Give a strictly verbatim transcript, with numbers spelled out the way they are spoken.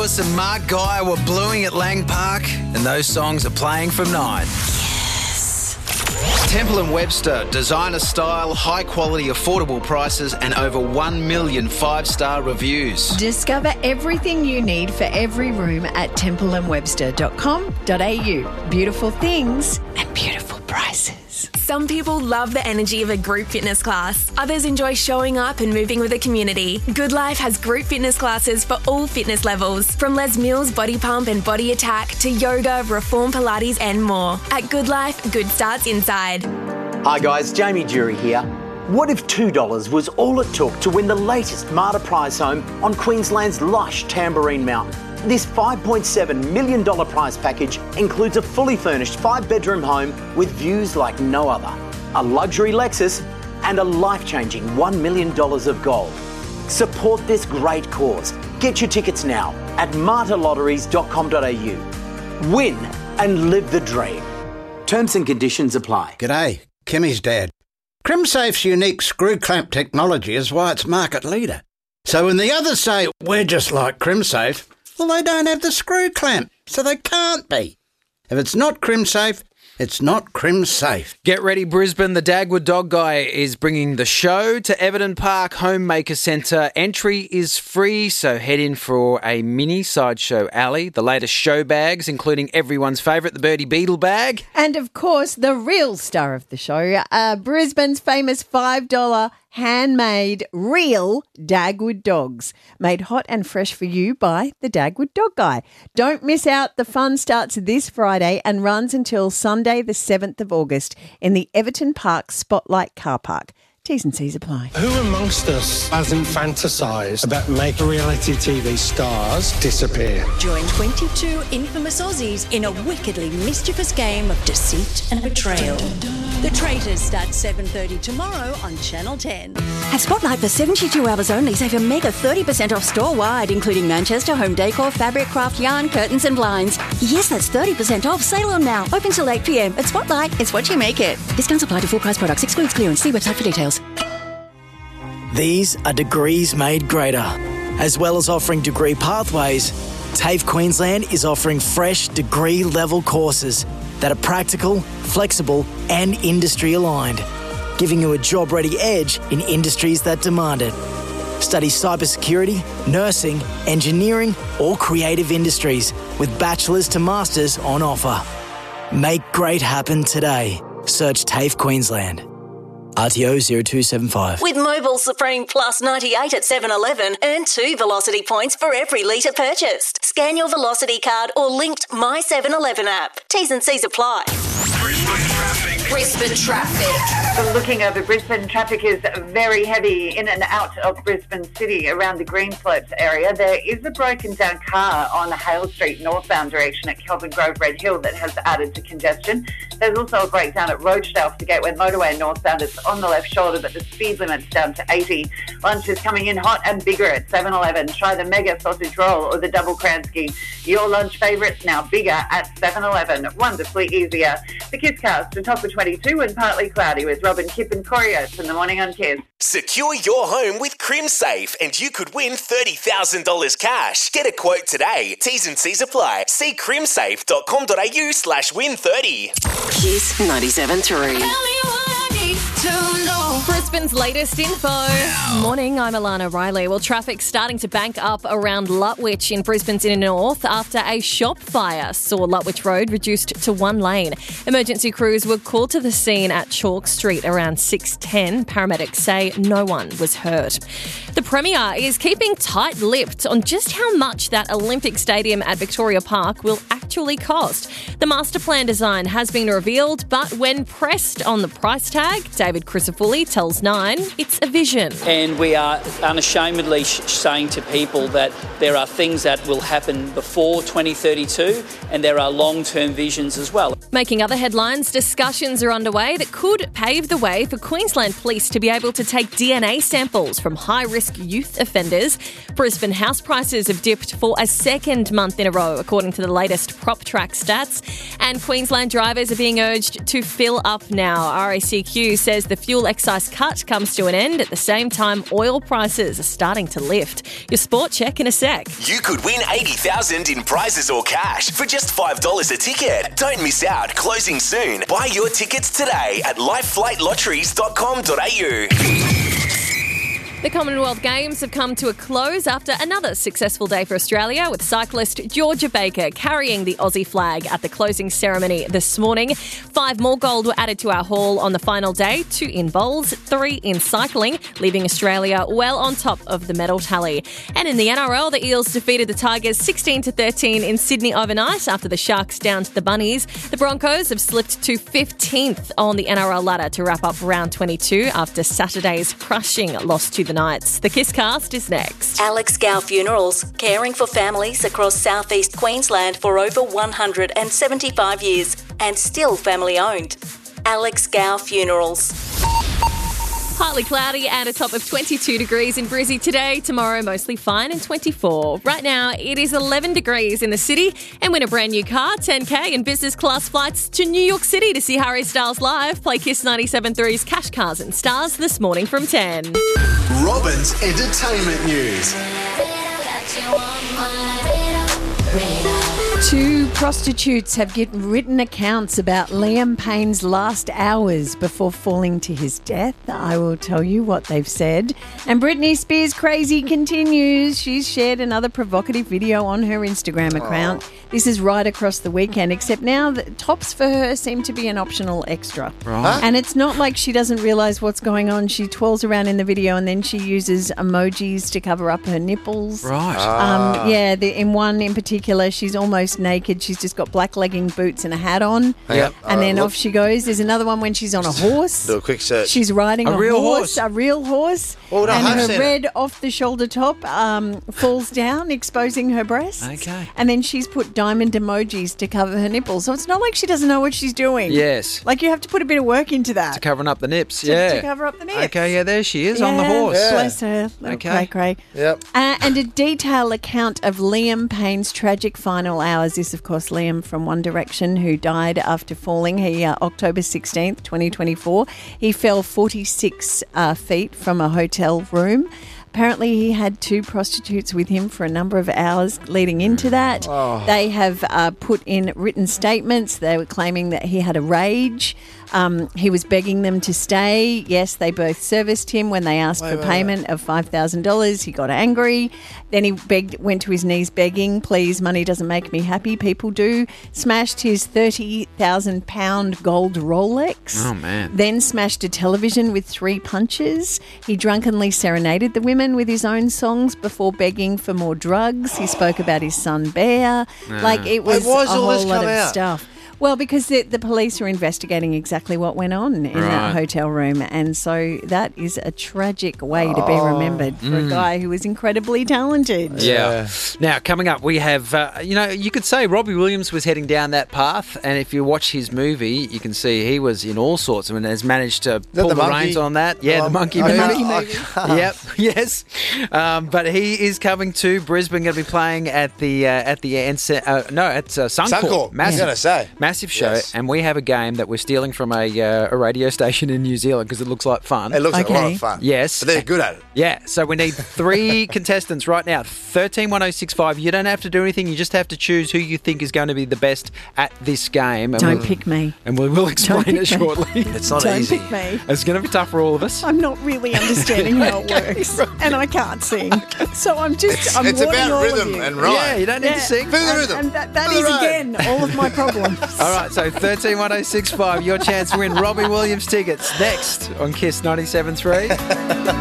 Lewis and Mark Guy were bluing at Lang Park, and those songs are playing from nine. Temple and Webster, designer style, high quality, affordable prices and over one million five-star reviews. Discover everything you need for every room at temple and webster dot com dot a u. Beautiful things and beautiful prices. Some people love the energy of a group fitness class. Others enjoy showing up and moving with the community. Good Life has group fitness classes for all fitness levels, from Les Mills Body Pump and Body Attack to yoga, Reform Pilates and more. At Good Life, good starts inside. Hi guys, Jamie Jury here. What if two dollars was all it took to win the latest Marta prize home on Queensland's lush Tamborine Mountain? This five point seven million dollars prize package includes a fully furnished five-bedroom home with views like no other, a luxury Lexus and a life-changing one million dollars of gold. Support this great cause. Get your tickets now at marta lotteries dot com dot a u. Win and live the dream. Terms and conditions apply. G'day, Kimmy's dad. CrimSafe's unique screw clamp technology is why it's market leader. So when the others say we're just like CrimSafe, well, they don't have the screw clamp, so they can't be. If it's not CrimSafe, it's not CrimSafe. Get ready, Brisbane. The Dagwood Dog Guy is bringing the show to Everton Park Homemaker Centre. Entry is free, so head in for a mini sideshow alley. The latest show bags, including everyone's favourite, the Birdie Beetle bag. And, of course, the real star of the show, uh, Brisbane's famous five dollars handmade, real Dagwood dogs, made hot and fresh for you by the Dagwood Dog Guy. Don't miss out. The fun starts this Friday and runs until Sunday the seventh of August in the Everton Park Spotlight Car Park. T's and C's apply. Who amongst us hasn't fantasised about making reality T V stars disappear? Join twenty-two infamous Aussies in a wickedly mischievous game of deceit and betrayal. The Traitors starts seven thirty tomorrow on Channel ten. At Spotlight for seventy-two hours only, save a mega thirty percent off store-wide, including Manchester, home decor, fabric, craft, yarn, curtains and blinds. Yes, that's thirty percent off. Sale on now. Open till eight p m. At Spotlight, it's what you make it. Discounts apply to full price products. Excludes clearance. See website for details. These are degrees made greater. As well as offering degree pathways, TAFE Queensland is offering fresh degree-level courses that are practical, flexible and industry-aligned, giving you a job-ready edge in industries that demand it. Study cybersecurity, nursing, engineering or creative industries with bachelor's to master's on offer. Make great happen today. Search TAFE Queensland. R T O zero two seven five. With Mobile Supreme Plus ninety-eight at seven eleven, earn two Velocity points for every litre purchased. Scan your Velocity card or linked My seven eleven app. T's and C's apply. Brisbane traffic. Brisbane traffic. Looking over Brisbane, traffic is very heavy in and out of Brisbane City around the Green Slopes area. There is a broken down car on Hale Street northbound direction at Kelvin Grove Red Hill that has added to congestion. There's also a breakdown at Rochedale for the Gateway Motorway northbound. It's on the left shoulder, but the speed limit's down to eighty. Lunch is coming in hot and bigger at seven eleven. Try the mega sausage roll or the double Kransky. Your lunch favourites now bigger at seven eleven. Wonderfully easier. The Kisscast on top of twenty-two and partly cloudy with Robin, Kip and Corey Oates in the morning on Kiss. Secure your home with CrimSafe and you could win thirty thousand dollars cash. Get a quote today. T's and C's apply. See crimsafe dot com dot a u slash win thirty. Kiss ninety-seven point three. Brisbane's latest info. Morning, I'm Alana Riley. Well, traffic's starting to bank up around Lutwyche in Brisbane's inner north after a shop fire saw Lutwyche Road reduced to one lane. Emergency crews were called to the scene at Chalk Street around six ten. Paramedics say no one was hurt. The Premier is keeping tight-lipped on just how much that Olympic Stadium at Victoria Park will actually cost. The master plan design has been revealed, but when pressed on the price tag, David Crisafulli tells Nine it's a vision. And we are unashamedly sh- saying to people that there are things that will happen before twenty thirty-two and there are long-term visions as well. Making other headlines, discussions are underway that could pave the way for Queensland Police to be able to take D N A samples from high-risk youth offenders. Brisbane house prices have dipped for a second month in a row, according to the latest prop track stats. And Queensland drivers are being urged to fill up now. R A C Q says the fuel excise cut comes to an end at the same time oil prices are starting to lift. Your sport check in a sec. You could win eighty thousand dollars in prizes or cash for just five dollars a ticket. Don't miss out. Closing soon. Buy your tickets today at live flight lotteries dot com dot a u. The Commonwealth Games have come to a close after another successful day for Australia, with cyclist Georgia Baker carrying the Aussie flag at the closing ceremony this morning. Five more gold were added to our haul on the final day, two in bowls, three in cycling, leaving Australia well on top of the medal tally. And in the N R L, the Eels defeated the Tigers sixteen to thirteen in Sydney overnight after the Sharks downed the Bunnies. The Broncos have slipped to fifteenth on the N R L ladder to wrap up round twenty-two after Saturday's crushing loss to the Knights. The Kisscast is next. Alex Gow Funerals, caring for families across southeast Queensland for over one hundred seventy-five years and still family owned. Alex Gow Funerals. Partly cloudy and a top of twenty-two degrees in Brizzy today. Tomorrow, mostly fine and twenty-four. Right now, it is eleven degrees in the city. And win a brand new car, ten K and business class flights to New York City to see Harry Styles live. Play Kiss ninety-seven point three's Cash Cars and Stars this morning from ten. Robin's Entertainment News. Two prostitutes have given written accounts about Liam Payne's last hours before falling to his death. I will tell you what they've said. And Britney Spears' crazy continues. She's shared another provocative video on her Instagram account. Oh. This is right across the weekend, except now the tops for her seem to be an optional extra. Right. And it's not like she doesn't realise what's going on. She twirls around in the video and then she uses emojis to cover up her nipples. Right. Um, yeah, the, in one in particular, she's almost naked. She's just got black legging boots and a hat on. Yep. And then Uh, off she goes. There's another one when she's on a horse. Do a quick search. She's riding A a, real horse, horse. a real horse. Oh, no, and I've her seen it. red off-the-shoulder top um, falls down, exposing her breasts. Okay. And then she's put diamond emojis to cover her nipples. So it's not like she doesn't know what she's doing. Yes. Like you have to put a bit of work into that. To covering up the nips, To- yeah. to cover up the nips. Okay, yeah, there she is on the Yeah, horse. Yeah. Bless her. Little Okay. cray cray. Yep. Uh, and a detailed account of Liam Payne's tragic final hours. This, of course, Liam from One Direction, who died after falling. He uh, October sixteenth, twenty twenty-four. He fell forty-six uh, feet from a hotel room. Apparently, he had two prostitutes with him for a number of hours leading into that. Oh. They have uh, put in written statements. They were claiming that he had a rage. Um, he was begging them to stay. Yes, they both serviced him when they asked Wait, for wait, payment of five thousand dollars. He got angry. Then he begged, went to his knees begging, please, money doesn't make me happy. People do. Smashed his thirty thousand pound gold Rolex. Oh, man. Then smashed a television with three punches. He drunkenly serenaded the women with his own songs before begging for more drugs. He spoke about his son Bear. Like it was Wait, why has a all whole this lot come of out? stuff. Well, because the, the police are investigating exactly what went on in Right. that hotel room. And so that is a tragic way to be remembered for Mm. a guy who was incredibly talented. Yeah. Now, coming up, we have, uh, you know, you could say Robbie Williams was heading down that path. And if you watch his movie, you can see he was in all sorts and has managed to pull the the, monkey? reins on that. Yeah, the Um, monkey I movie. can't- I can't. Yep, yes. Um, but he is coming to Brisbane, going to be playing at the, uh, at the, Ense- uh, no, at uh, Suncorp. Suncorp. I was Massive, gonna say. massive show. Yes. And we have a game that we're stealing from a, uh, a radio station in New Zealand because it looks like fun. It looks like a lot Okay. of fun. Yes. But they're good at it. Yeah, so we need three contestants right now. thirteen one oh six five. You don't have to do anything. You just have to choose who you think is going to be the best at this game. And Don't we'll, pick me. And we will explain pick it me. shortly. It's not Don't easy. pick me. It's going to be tough for all of us. I'm not really understanding how it Okay, works. right. And I can't sing. So I'm just, It's, I'm it's warning about all of rhythm you. and rhyme. Yeah, you don't need to sing. Feel the and, rhythm. and that, that Feel is the rhyme. again all of my problems. All right, so thirteen one oh six five. Your chance to win Robbie Williams tickets next on Kiss ninety-seven point three.